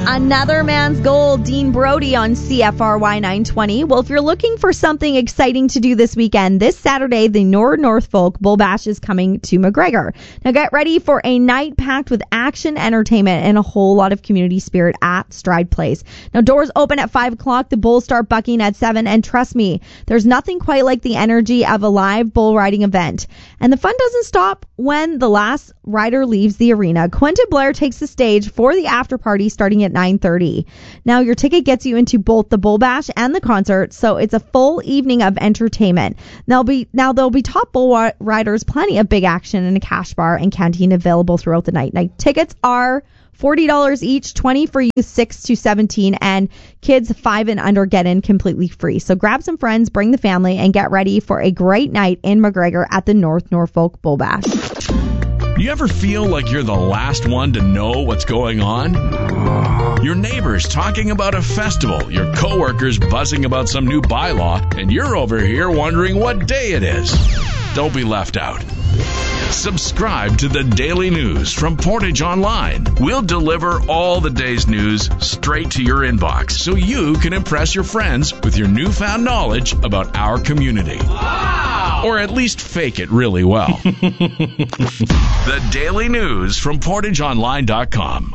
Another man's goal, Dean Brody on CFRY 920. Well, if you're looking for something exciting to do this weekend, this Saturday, the Norfolk Bull Bash is coming to McGregor. Now get ready for a night packed with action, entertainment, and a whole lot of community spirit at Stride Place. Now doors open at 5 o'clock, the bulls start bucking at 7, and trust me, there's nothing quite like the energy of a live bull riding event. And the fun doesn't stop when the last rider leaves the arena. Quentin Blair takes the stage for the after party starting at 9:30. Now your ticket gets you into both the Bull Bash and the concert, so it's a full evening of entertainment. There'll be top bull riders, plenty of big action, and a cash bar and canteen available throughout the night. Now tickets are $40 each, 20 for youth 6 to 17, and kids 5 and under get in completely free. So grab some friends, bring the family, and get ready for a great night in McGregor at the Norfolk Bull Bash. You ever feel like you're the last one to know what's going on? Your neighbors talking about a festival, your coworkers buzzing about some new bylaw, and you're over here wondering what day it is. Don't be left out. Subscribe to the Daily News from Portage Online. We'll deliver all the day's news straight to your inbox so you can impress your friends with your newfound knowledge about our community. Wow! Or at least fake it really well. The Daily News from PortageOnline.com.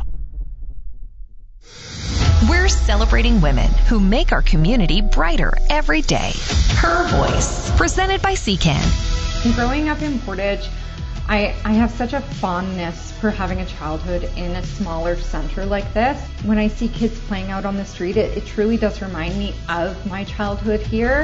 We're celebrating women who make our community brighter every day. Her Voice, presented by CCAN. Growing up in Portage, I have such a fondness for having a childhood in a smaller center like this. When I see kids playing out on the street, it truly does remind me of my childhood here.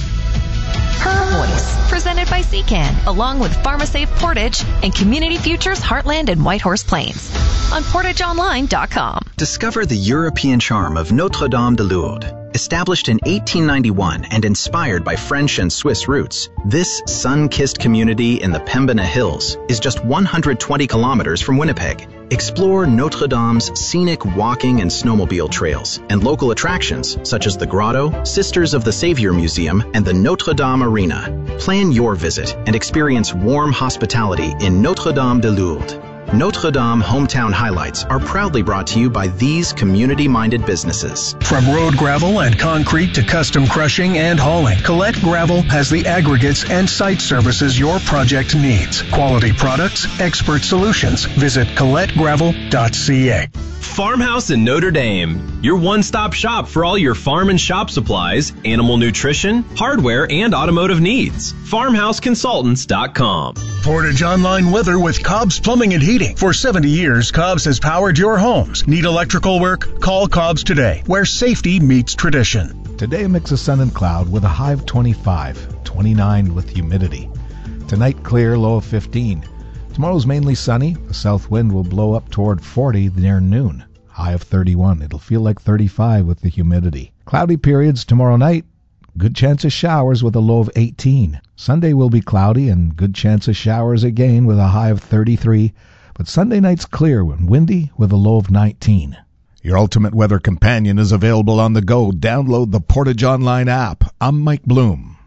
Her Voice, presented by CCAN, along with PharmaSafe Portage and Community Futures Heartland and Whitehorse Plains on PortageOnline.com. Discover the European charm of Notre-Dame de Lourdes. Established in 1891 and inspired by French and Swiss roots, this sun-kissed community in the Pembina Hills is just 120 kilometers from Winnipeg. Explore Notre Dame's scenic walking and snowmobile trails and local attractions such as the Grotto, Sisters of the Savior Museum, and the Notre Dame Arena. Plan your visit and experience warm hospitality in Notre-Dame de Lourdes. Notre Dame Hometown Highlights are proudly brought to you by these community-minded businesses. From road gravel and concrete to custom crushing and hauling, Colette Gravel has the aggregates and site services your project needs. Quality products, expert solutions. Visit ColetteGravel.ca. Farmhouse in Notre Dame, your one-stop shop for all your farm and shop supplies, animal nutrition, hardware, and automotive needs. FarmhouseConsultants.com. Portage Online weather with Cobb's Plumbing and Heating. For 70 years, Cobb's has powered your homes. Need electrical work? Call Cobb's today, where safety meets tradition. Today, a mix of sun and cloud with a high of 25, 29 with humidity. Tonight, clear, low of 15. Tomorrow's mainly sunny. The south wind will blow up toward 40 near noon. High of 31. It'll feel like 35 with the humidity. Cloudy periods tomorrow night. Good chance of showers with a low of 18. Sunday will be cloudy and good chance of showers again with a high of 33. But Sunday night's clear and windy with a low of 19. Your ultimate weather companion is available on the go. Download the Portage Online app. I'm Mike Bloom.